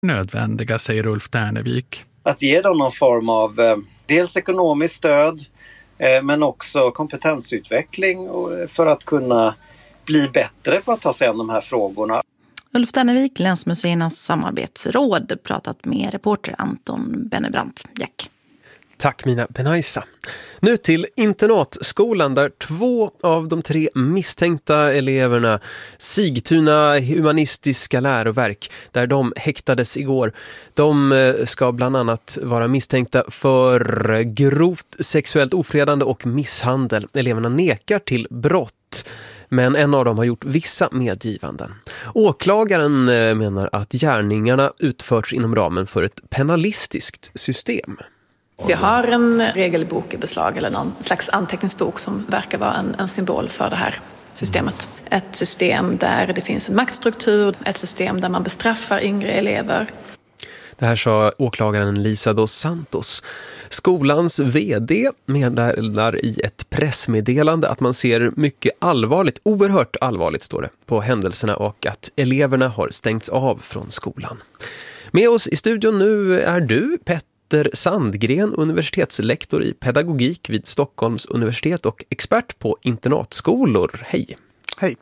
nödvändiga, säger Ulf Ternevik. Att ge dem någon form av dels ekonomiskt stöd men också kompetensutveckling för att kunna bli bättre på att ta sig an de här frågorna. Ulf Ternevik, Länsmuseernas samarbetsråd, pratat med reporter Anton Bennebrant. Jack. Tack Mina Benaisa. Nu till internatskolan där 2 av de 3 misstänkta eleverna Sigtuna humanistiska läroverk där de häktades igår. De ska bland annat vara misstänkta för grovt sexuellt ofredande och misshandel. Eleverna nekar till brott. Men en av dem har gjort vissa medgivanden. Åklagaren menar att gärningarna utförts inom ramen för ett penalistiskt system. Vi har en regelbok i beslag eller någon slags anteckningsbok som verkar vara en symbol för det här systemet. Ett system där det finns en maktstruktur, ett system där man bestraffar yngre elever. Det här sa åklagaren Lisa dos Santos. Skolans vd meddelar i ett pressmeddelande att man ser mycket allvarligt, oerhört allvarligt står det, på händelserna och att eleverna har stängts av från skolan. Med oss i studion nu är du, Petter Sandgren, universitetslektor i pedagogik vid Stockholms universitet och expert på internatskolor. Hej! Hej!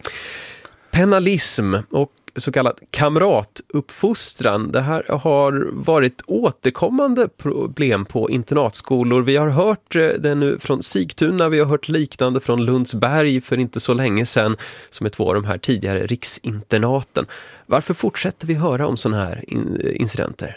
Penalism och så kallad kamratuppfostran. Det här har varit återkommande problem på internatskolor. Vi har hört det nu från Sigtuna, vi har hört liknande från Lundsberg för inte så länge sedan, som är 2 av de här tidigare riksinternaten. Varför fortsätter vi höra om sådana här incidenter?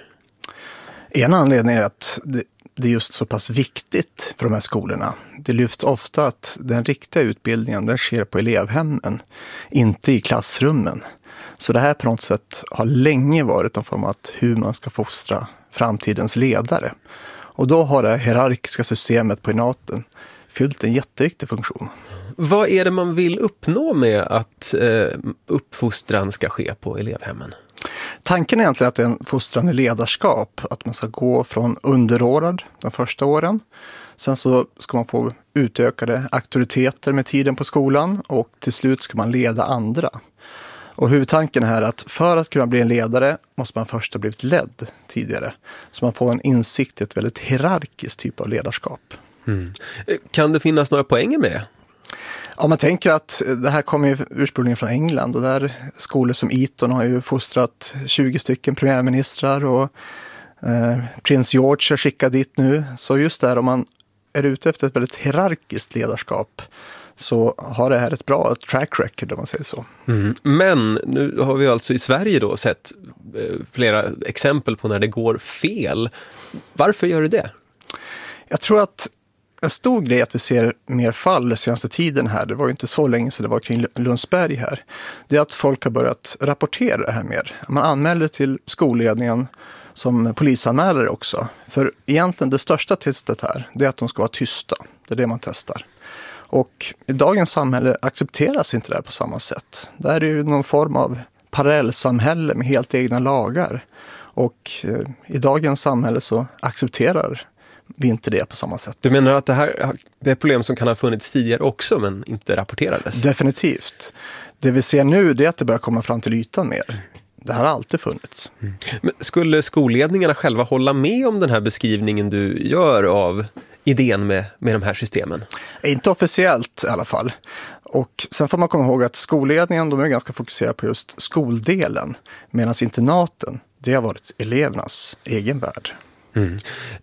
En anledning är att det är just så pass viktigt för de här skolorna. Det lyfts ofta att den riktiga utbildningen den sker på elevhemmen, inte i klassrummen. Så det här på något sätt har länge varit en form av hur man ska fostra framtidens ledare. Och då har det hierarkiska systemet på internaten fyllt en jätteviktig funktion. Vad är det man vill uppnå med att uppfostran ska ske på elevhemmen? Tanken är egentligen att det är en fostrande ledarskap. Att man ska gå från underordnad de första åren. Sen så ska man få utökade auktoriteter med tiden på skolan. Och till slut ska man leda andra. Och huvudtanken är att för att kunna bli en ledare måste man först ha blivit ledd tidigare. Så man får en insikt i ett väldigt hierarkiskt typ av ledarskap. Mm. Kan det finnas några poänger med det? Ja, man tänker att det här kommer ju ursprungligen från England och där skolor som Eton har ju fostrat 20 stycken premiärministrar och prins George är skickad dit nu. Så just där om man är ute efter ett väldigt hierarkiskt ledarskap så har det här ett bra track record om man säger så. Mm. Men nu har vi alltså i Sverige då sett flera exempel på när det går fel. Varför gör det? Jag tror att en stor grej att vi ser mer fall den senaste tiden här, det var ju inte så länge sedan det var kring Lundsberg här, det är att folk har börjat rapportera det här mer. Man anmäler till skolledningen som polisanmälare också. För egentligen det största testet här, det är att de ska vara tysta. Det är det man testar. Och i dagens samhälle accepteras inte det här på samma sätt. Där är det ju någon form av parallellsamhälle med helt egna lagar. Och i dagens samhälle så accepterar vi inte det på samma sätt. Du menar att det här är problem som kan ha funnits tidigare också men inte rapporterades? Definitivt. Det vi ser nu det är att det börjar komma fram till ytan mer. Det här har alltid funnits. Mm. Men skulle skolledningarna själva hålla med om den här beskrivningen du gör av idén med de här systemen? Inte officiellt i alla fall. Och sen får man komma ihåg att skolledningen de är ganska fokuserade på just skoldelen. Medan internaten, det har varit elevernas egen värld. Mm.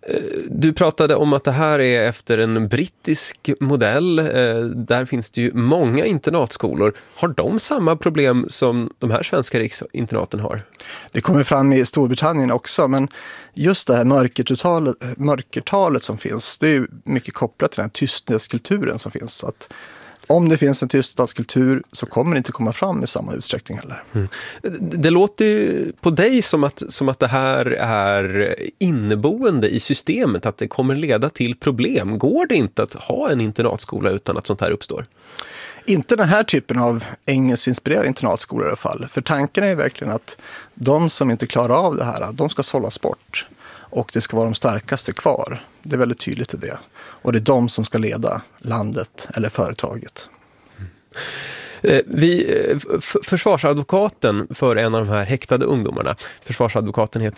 Du pratade om att det här är efter en brittisk modell. Där finns det ju många internatskolor. Har de samma problem som de här svenska riksinternaten har? Det kommer fram i Storbritannien också, men just det här mörkertalet som finns, det är ju mycket kopplat till den här tystnadskulturen som finns. Att om det finns en tystnadskultur så kommer det inte komma fram i samma utsträckning heller. Mm. Det låter ju på dig som att det här är inneboende i systemet, att det kommer leda till problem. Går det inte att ha en internatskola utan att sånt här uppstår? Inte den här typen av engelskinspirerade internatskolor i alla fall. För tanken är verkligen att de som inte klarar av det här, de ska sållas bort. Och det ska vara de starkaste kvar. Det är väldigt tydligt i det. Och det är de som ska leda landet eller företaget. Försvarsadvokaten för en av de här häktade ungdomarna, försvarsadvokaten heter